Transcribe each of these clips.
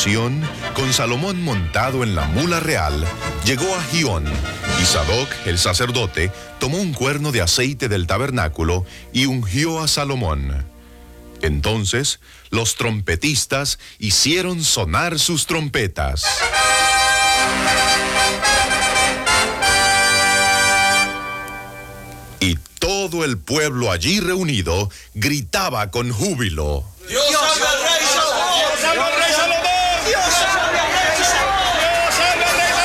visión, con Salomón montado en la mula real, llegó a Gihón, y Sadoc, el sacerdote, tomó un cuerno de aceite del tabernáculo y ungió a Salomón. Entonces, los trompetistas hicieron sonar sus trompetas. Y todo el pueblo allí reunido gritaba con júbilo: ¡Dios salve al rey Salomón! ¡Dios salve al rey Salomón! ¡Dios salve al rey Salomón! ¡Dios salve al rey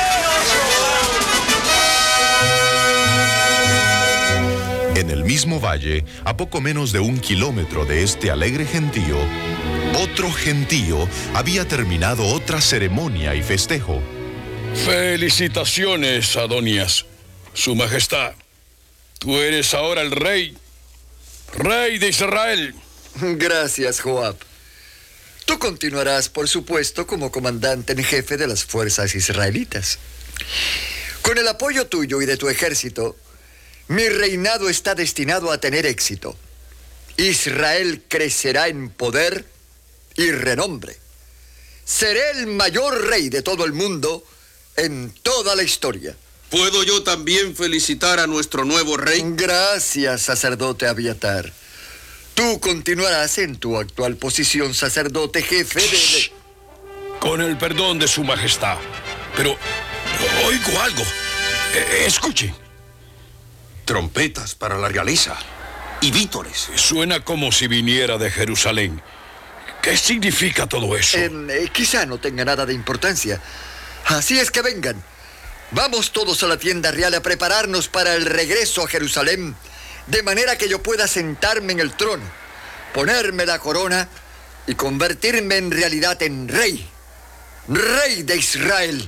Salomón! En el mismo valle, a poco menos de 1 kilómetro de este alegre gentío, otro gentío había terminado otra ceremonia y festejo. Felicitaciones, Adonías, Su Majestad. Tú eres ahora el rey de Israel. Gracias, Joab. Tú continuarás, por supuesto, como comandante en jefe de las fuerzas israelitas. Con el apoyo tuyo y de tu ejército, mi reinado está destinado a tener éxito. Israel crecerá en poder y renombre. Seré el mayor rey de todo el mundo en toda la historia. ¿Puedo yo también felicitar a nuestro nuevo rey? Gracias, sacerdote Abiatar. Tú continuarás en tu actual posición, sacerdote jefe de... Con el perdón de Su Majestad. Pero oigo algo. Escuchen. Trompetas para la realeza y vítores. Suena como si viniera de Jerusalén. ¿Qué significa todo eso? Quizá no tenga nada de importancia. Así es que vengan. Vamos todos a la tienda real a prepararnos para el regreso a Jerusalén, de manera que yo pueda sentarme en el trono, ponerme la corona y convertirme en realidad en rey de Israel.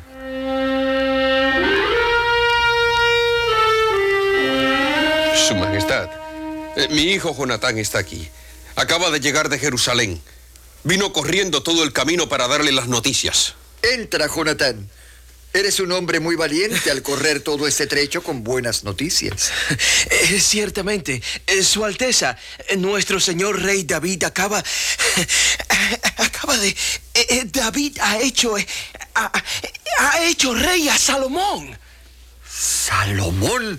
Su Majestad, mi hijo Jonatán está aquí. Acaba de llegar de Jerusalén. Vino corriendo todo el camino para darle las noticias. Entra, Jonatán. Eres un hombre muy valiente al correr todo ese trecho con buenas noticias. Ciertamente, Su Alteza, nuestro señor rey David acaba de... David ha hecho rey a Salomón. ¿Salomón?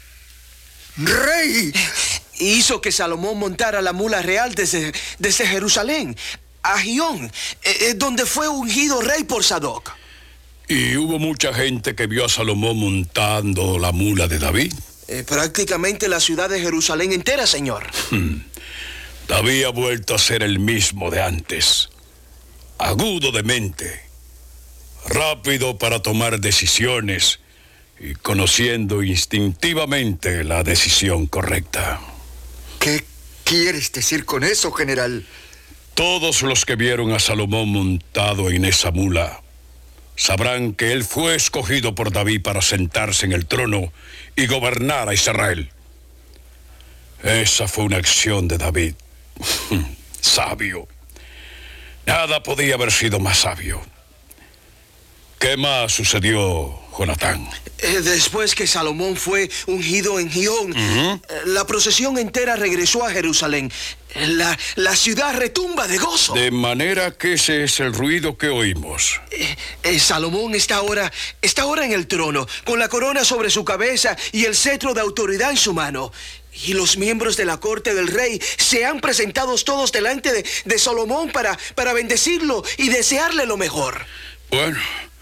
¡Rey! Hizo que Salomón montara la mula real desde Jerusalén a Gihón, donde fue ungido rey por Sadoc. ¿Y hubo mucha gente que vio a Salomón montando la mula de David? Prácticamente la ciudad de Jerusalén entera, señor. David ha vuelto a ser el mismo de antes. Agudo de mente, rápido para tomar decisiones y conociendo instintivamente la decisión correcta. ¿Qué quieres decir con eso, general? Todos los que vieron a Salomón montado en esa mula sabrán que él fue escogido por David para sentarse en el trono y gobernar a Israel. Esa fue una acción de David. Sabio. Nada podía haber sido más sabio. ¿Qué más sucedió, Jonatán? Después que Salomón fue ungido en Gihón, la procesión entera regresó a Jerusalén. La ciudad retumba de gozo. De manera que ese es el ruido que oímos. Salomón está ahora en el trono, con la corona sobre su cabeza y el cetro de autoridad en su mano. Y los miembros de la corte del rey se han presentado todos delante de Salomón para bendecirlo y desearle lo mejor. Bueno,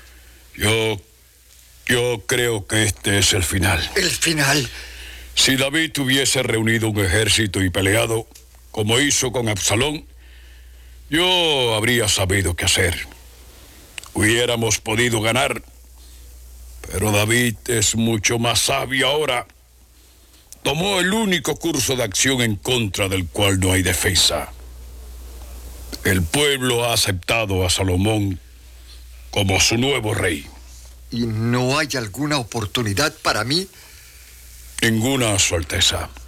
yo creo que este es el final. ¿El final? Si David hubiese reunido un ejército y peleado, como hizo con Absalón, yo habría sabido qué hacer. Hubiéramos podido ganar, pero David es mucho más sabio ahora. Tomó el único curso de acción en contra del cual no hay defensa. El pueblo ha aceptado a Salomón como su nuevo rey. ¿Y no hay alguna oportunidad para mí? Ninguna, Su Alteza.